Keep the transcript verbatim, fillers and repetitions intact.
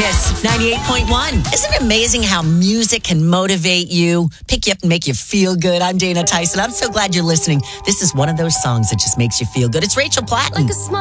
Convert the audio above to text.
Kiss ninety-eight point one. Isn't it amazing how music can motivate you, pick you up and make you feel good? I'm Dana Tyson. I'm so glad you're listening. This is one of those songs that just makes you feel good. It's Rachel Platten. Like a small